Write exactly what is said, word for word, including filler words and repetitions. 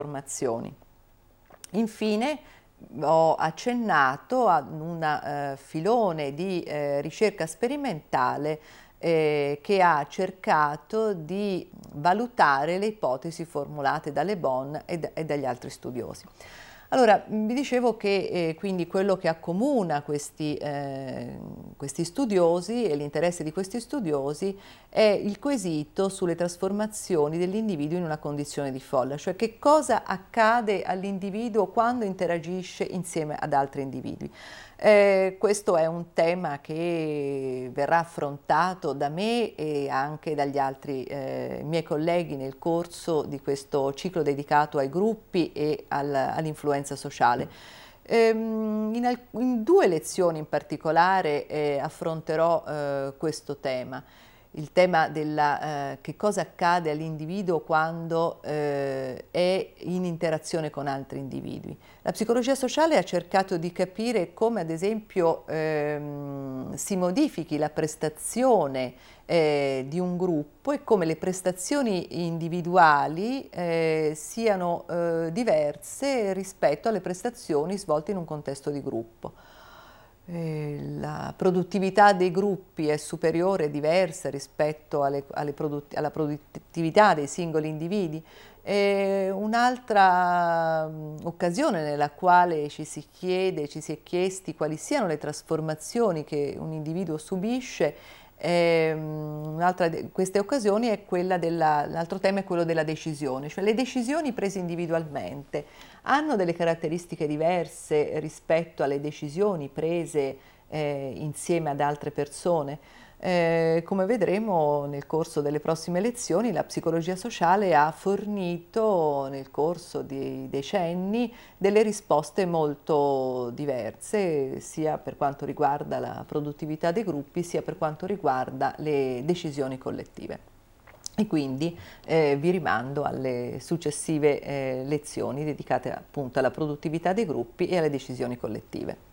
informazioni. Infine ho accennato a un eh, filone di eh, ricerca sperimentale eh, che ha cercato di valutare le ipotesi formulate da Le Bon e, da, e dagli altri studiosi. Allora, vi dicevo che eh, quindi quello che accomuna questi, eh, questi studiosi e l'interesse di questi studiosi è il quesito sulle trasformazioni dell'individuo in una condizione di folla, cioè che cosa accade all'individuo quando interagisce insieme ad altri individui. Eh, questo è un tema che verrà affrontato da me e anche dagli altri eh, miei colleghi nel corso di questo ciclo dedicato ai gruppi e al, all'influenza sociale. Ehm, in, in due lezioni in particolare eh, affronterò eh, questo tema. Il tema della eh, che cosa accade all'individuo quando eh, è in interazione con altri individui. La psicologia sociale ha cercato di capire come ad esempio ehm, si modifichi la prestazione eh, di un gruppo e come le prestazioni individuali eh, siano eh, diverse rispetto alle prestazioni svolte in un contesto di gruppo. La produttività dei gruppi è superiore, diversa rispetto alle, alle produtt- alla produttività dei singoli individui. Un'altra occasione nella quale ci si chiede, ci si è chiesti quali siano le trasformazioni che un individuo subisce, eh, un'altra di queste occasioni è quella della, l'altro tema è quello della decisione, cioè le decisioni prese individualmente hanno delle caratteristiche diverse rispetto alle decisioni prese eh, insieme ad altre persone. Eh, come vedremo nel corso delle prossime lezioni, la psicologia sociale ha fornito nel corso di decenni delle risposte molto diverse, sia per quanto riguarda la produttività dei gruppi, sia per quanto riguarda le decisioni collettive. E quindi eh, vi rimando alle successive eh, lezioni dedicate appunto alla produttività dei gruppi e alle decisioni collettive.